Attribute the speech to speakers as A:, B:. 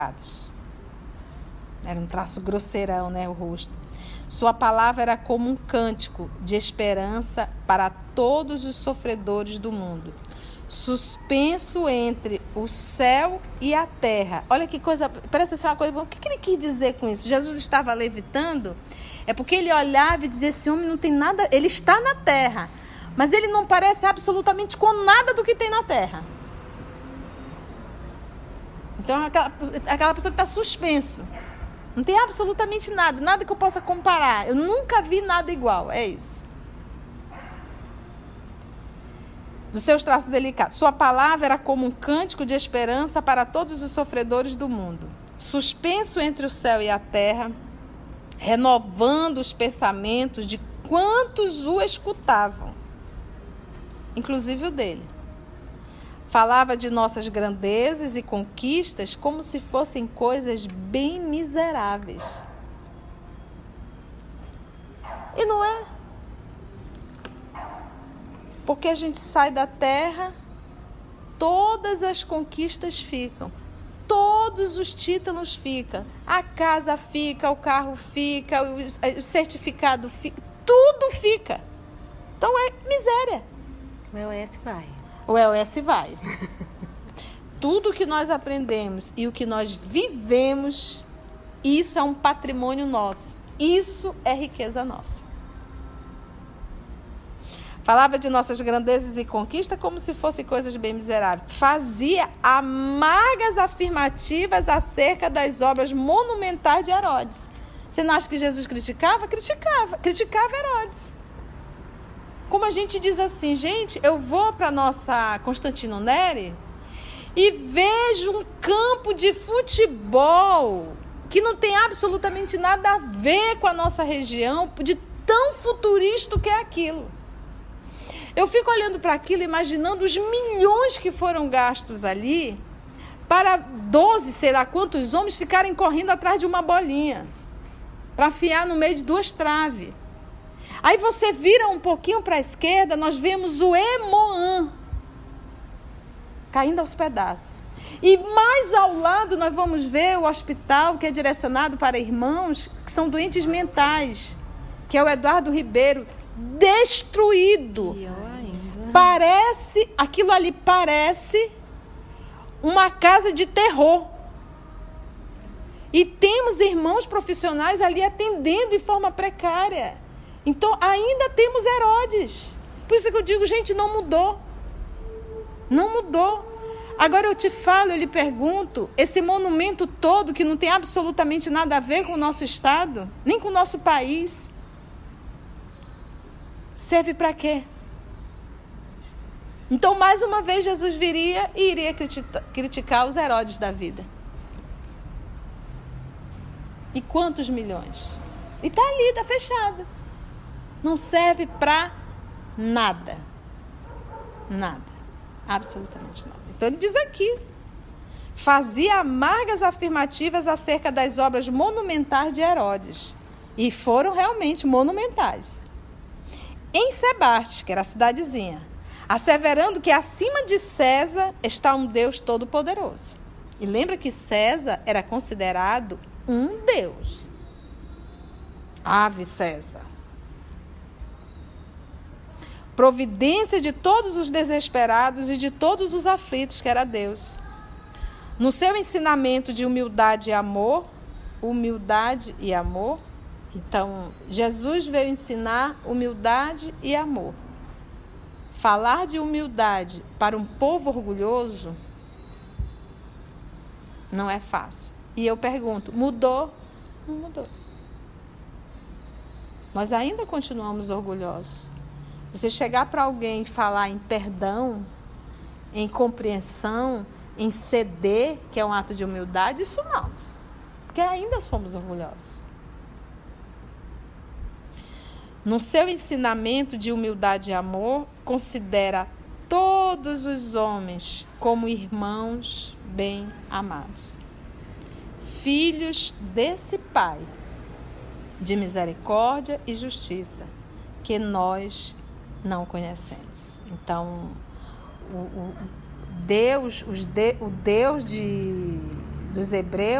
A: Era um traço grosseirão, né, o rosto. Sua palavra era como um cântico de esperança para todos os sofredores do mundo. Suspenso entre o céu e a terra. Olha que coisa, parece ser uma coisa boa. O que ele quis dizer com isso? Jesus estava levitando? É porque ele olhava e dizia, esse homem não tem nada, ele está na terra, mas ele não parece absolutamente com nada do que tem na terra. Então, aquela pessoa que está suspenso. Não tem absolutamente nada, nada que eu possa comparar. Eu nunca vi nada igual, é isso. Dos seus traços delicados. Sua palavra era como um cântico de esperança para todos os sofredores do mundo. Suspenso entre o céu e a terra, renovando os pensamentos de quantos o escutavam, inclusive o dele. Falava de nossas grandezas e conquistas como se fossem coisas bem miseráveis. E não é? Porque a gente sai da terra, todas as conquistas ficam. Todos os títulos ficam. A casa fica, o carro fica, o certificado fica. Tudo fica. Então é miséria.
B: O EOS vai.
A: O EOS vai. Tudo que nós aprendemos e o que nós vivemos, isso é um patrimônio nosso. Isso é riqueza nossa. Falava de nossas grandezas e conquistas como se fossem coisas bem miseráveis. Fazia amargas afirmativas acerca das obras monumentais de Herodes. Você não acha que Jesus criticava? Criticava Herodes. Como a gente diz assim, gente, eu vou para a nossa Constantino Neri e vejo um campo de futebol que não tem absolutamente nada a ver com a nossa região, de tão futurista que é aquilo. Eu fico olhando para aquilo, imaginando os milhões que foram gastos ali para 12, sei lá quantos homens ficarem correndo atrás de uma bolinha, para afiar no meio de 2 traves. Aí você vira um pouquinho para a esquerda, nós vemos o Emoã caindo aos pedaços. E mais ao lado nós vamos ver o hospital que é direcionado para irmãos que são doentes mentais, que é o Eduardo Ribeiro, destruído. Aquilo ali parece uma casa de terror. E temos irmãos profissionais ali atendendo de forma precária. Então ainda temos Herodes. Por isso que eu digo, gente, não mudou. Não mudou. Agora eu te falo, eu lhe pergunto, esse monumento todo que não tem absolutamente nada a ver com o nosso estado, nem com o nosso país, serve para quê? Então, mais uma vez, Jesus viria e iria criticar os Herodes da vida. E quantos milhões? E está ali, está fechado. Não serve para nada. Nada. Absolutamente nada. Então, ele diz aqui. Fazia amargas afirmativas acerca das obras monumentais de Herodes. E foram realmente monumentais. Em Sebaste, que era a cidadezinha, asseverando que acima de César está um Deus todo-poderoso. E lembra que César era considerado um Deus. Ave César. Providência de todos os desesperados e de todos os aflitos, que era Deus. No seu ensinamento de humildade e amor, então, Jesus veio ensinar humildade e amor. Falar de humildade para um povo orgulhoso não é fácil. E eu pergunto, mudou? Não mudou. Nós ainda continuamos orgulhosos. Você chegar para alguém e falar em perdão, em compreensão, em ceder, que é um ato de humildade, isso não. Porque ainda somos orgulhosos. No seu ensinamento de humildade e amor, considera todos os homens como irmãos bem amados, filhos desse Pai de misericórdia e justiça, que nós não conhecemos. Então, o Deus dos Hebreus.